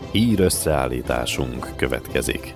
Hír összeállításunk következik.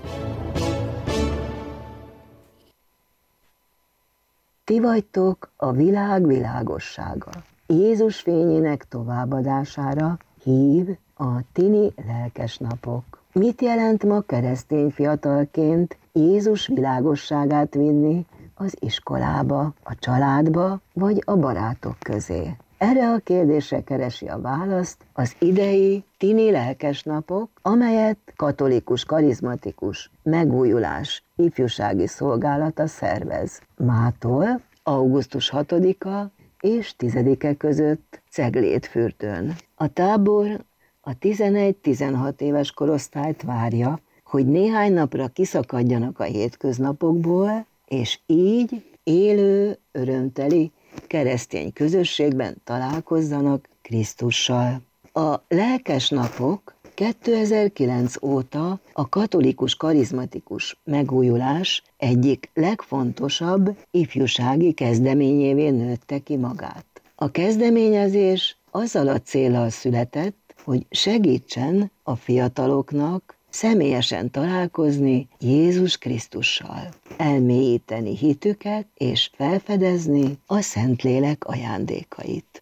Ti vagytok a világ világossága. Jézus fényének továbbadására hív a tini lelkesnapok. Mit jelent ma keresztény fiatalként Jézus világosságát vinni az iskolába, a családba vagy a barátok közé? Erre a kérdésre keresi a választ az idei tini lelkesnapok, amelyet katolikus karizmatikus megújulás ifjúsági szolgálata szervez. Mától augusztus 6-a és 10-e között Ceglédfürdőn. A tábor a 11-16 éves korosztályt várja, hogy néhány napra kiszakadjanak a hétköznapokból, és így élő, örömteli keresztény közösségben találkozzanak Krisztussal. A lelkesnapok 2009 óta a katolikus karizmatikus megújulás egyik legfontosabb ifjúsági kezdeményévé nőtte ki magát. A kezdeményezés azzal a céllal született, hogy segítsen a fiataloknak személyesen találkozni Jézus Krisztussal, elmélyíteni hitüket és felfedezni a Szentlélek ajándékait.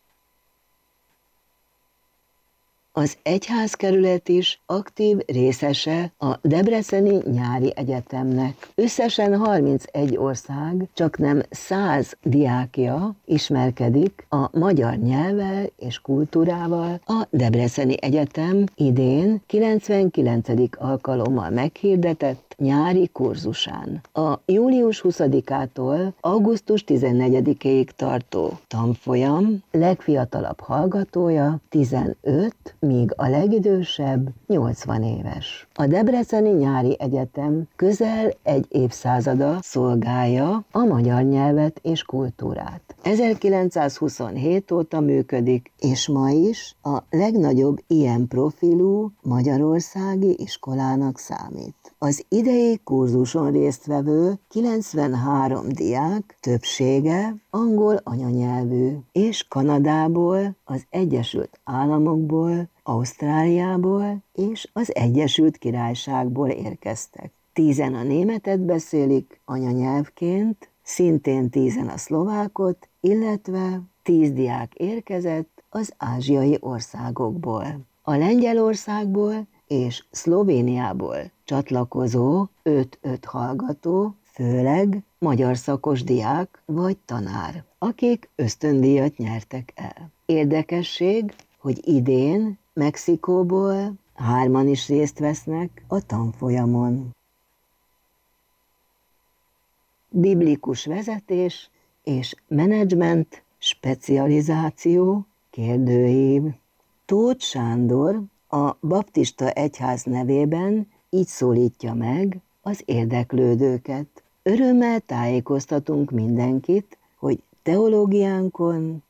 Az egyházkerület is aktív részese a Debreceni Nyári Egyetemnek. Összesen 31 ország, csaknem 100 diákja ismerkedik a magyar nyelvvel és kultúrával a Debreceni Egyetem idén 99. alkalommal meghirdetett nyári kurzusán. A július 20-ától augusztus 14-ig tartó tanfolyam legfiatalabb hallgatója 15, míg a legidősebb 80 éves. A Debreceni Nyári Egyetem közel egy évszázada szolgálja a magyar nyelvet és kultúrát. 1927 óta működik, és ma is a legnagyobb ilyen profilú magyarországi iskolának számít. Az idei kurzuson résztvevő 93 diák többsége angol anyanyelvű, és Kanadából, az Egyesült Államokból, Ausztráliából és az Egyesült Királyságból érkeztek. 10-en a németet beszélik anyanyelvként, szintén 10-en a szlovákot, illetve 10 diák érkezett az ázsiai országokból. A Lengyelországból és Szlovéniából csatlakozó 5-5 hallgató, főleg magyar szakos diák vagy tanár, akik ösztöndíjat nyertek el. Érdekesség, hogy idén Mexikóból 3-an is részt vesznek a tanfolyamon. Biblikus vezetés és menedzsment specializáció kérdőív. Tóth Sándor a baptista egyház nevében így szólítja meg az érdeklődőket. Örömmel tájékoztatunk mindenkit, hogy teológiánkon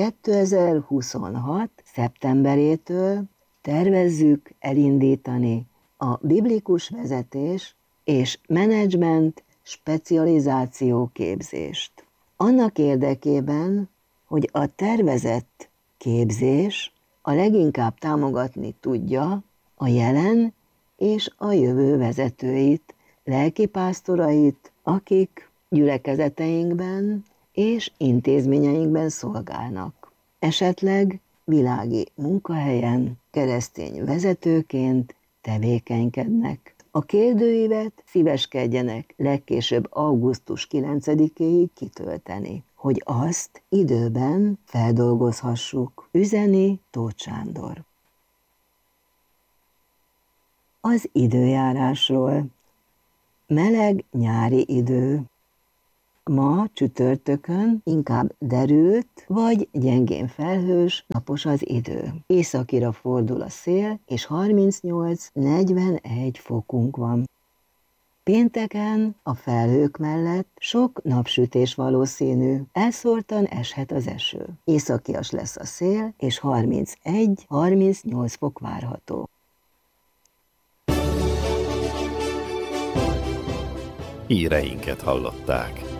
2026. szeptemberétől tervezzük elindítani a biblikus vezetés és menedzsment specializáció képzést. Annak érdekében, hogy a tervezett képzés a leginkább támogatni tudja a jelen és a jövő vezetőit, lelkipásztorait, akik gyülekezeteinkben és intézményeinkben szolgálnak. Esetleg világi munkahelyen keresztény vezetőként tevékenykednek. A kérdőívet szíveskedjenek legkésőbb augusztus 9-éig kitölteni, hogy azt időben feldolgozhassuk, üzeni Tóth Sándor. Az időjárásról. Meleg nyári idő. Ma csütörtökön inkább derült vagy gyengén felhős, napos az idő. Északira fordul a szél, és 38-41 fokunk van. Pénteken a felhők mellett sok napsütés valószínű, elszórtan eshet az eső. Északias lesz a szél, és 31-38 fok várható. Híreinket hallották.